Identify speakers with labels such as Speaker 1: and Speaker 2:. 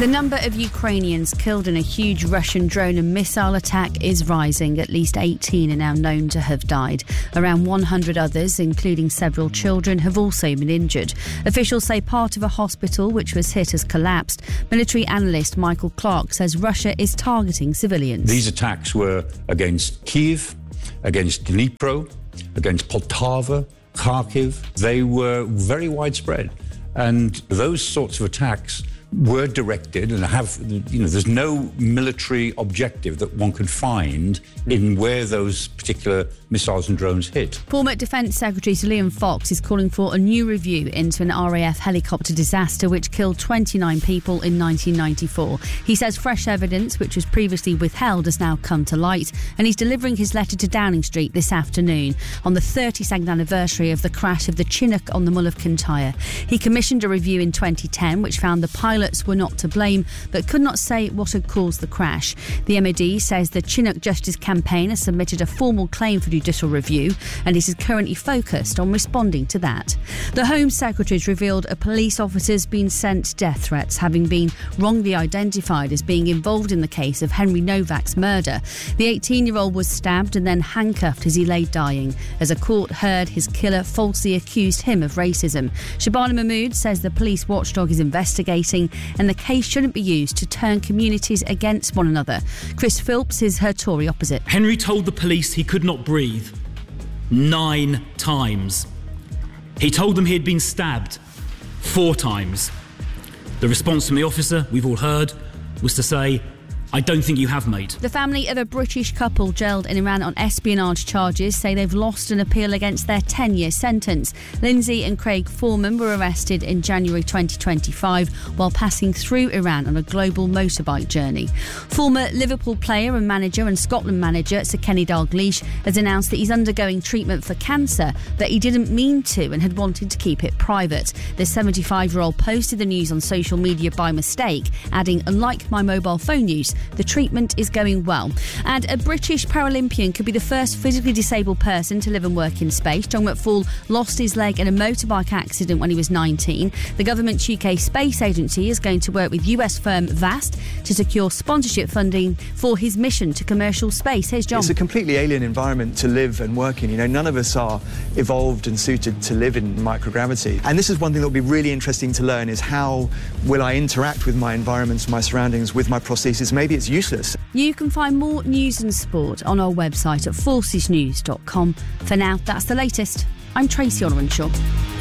Speaker 1: The number of Ukrainians killed in a huge Russian drone and missile attack is rising. At least 18 are now known to have died. Around 100 others, including several children, have also been injured. Officials say part of a hospital which was hit has collapsed. Military analyst Michael Clark says Russia is targeting civilians.
Speaker 2: These attacks were against Kyiv, against Dnipro, against Poltava, Kharkiv. They were very widespread. And those sorts of attacks were directed and there's no military objective that one could find in where those particular missiles and drones hit.
Speaker 1: Former Defence Secretary Sir Liam Fox is calling for a new review into an RAF helicopter disaster which killed 29 people in 1994. He says fresh evidence, which was previously withheld, has now come to light, and he's delivering his letter to Downing Street this afternoon on the 32nd anniversary of the crash of the Chinook on the Mull of Kintyre. He commissioned a review in 2010 which found the pilots were not to blame but could not say what had caused the crash. The MOD says the Chinook Justice Campaign has submitted a formal claim for judicial review and it is currently focused on responding to that. The Home Secretary has revealed a police officer's been sent death threats, having been wrongly identified as being involved in the case of Henry Novak's murder. The 18-year-old was stabbed and then handcuffed as he lay dying, as a court heard his killer falsely accused him of racism. Shabana Mahmood says the police watchdog is investigating and the case shouldn't be used to turn communities against one another. Chris Philps is her Tory opposite.
Speaker 3: Henry told the police he could not breathe 9 times. He told them he had been stabbed 4 times. The response from the officer, we've all heard, was to say, I don't think you have, mate.
Speaker 1: The family of a British couple jailed in Iran on espionage charges say they've lost an appeal against their 10-year sentence. Lindsay and Craig Foreman were arrested in January 2025 while passing through Iran on a global motorbike journey. Former Liverpool player and manager and Scotland manager Sir Kenny Dalglish has announced that he's undergoing treatment for cancer, but he didn't mean to and had wanted to keep it private. The 75-year-old posted the news on social media by mistake, adding, unlike my mobile phone use, the treatment is going well. And a British Paralympian could be the first physically disabled person to live and work in space. John McFall lost his leg in a motorbike accident when he was 19. The government's UK Space Agency is going to work with US firm Vast to secure sponsorship funding for his mission to commercial space. Here's John.
Speaker 4: It's a completely alien environment to live and work in. You know, none of us are evolved and suited to live in microgravity. And this is one thing that will be really interesting to learn, is how will I interact with my environments, my surroundings, with my prosthesis. Maybe it's useless.
Speaker 1: You can find more news and sport on our website at forcesnews.com. For now, that's the latest. I'm Tracy Orwenshaw.